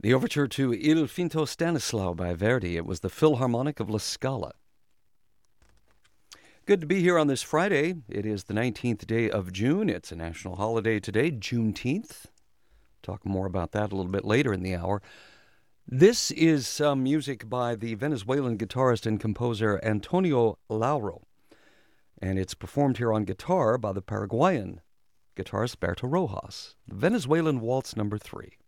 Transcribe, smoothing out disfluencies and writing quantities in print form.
The overture to Il Finto Stanislao by Verdi. It was the Philharmonic of La Scala. Good to be here on this Friday. It is the 19th day of June. It's a national holiday today, Juneteenth. Talk more about that a little bit later in the hour. This is some music by the Venezuelan guitarist and composer Antonio Lauro, and it's performed here on guitar by the Paraguayan guitarist Berto Rojas. The Venezuelan Waltz No. 3.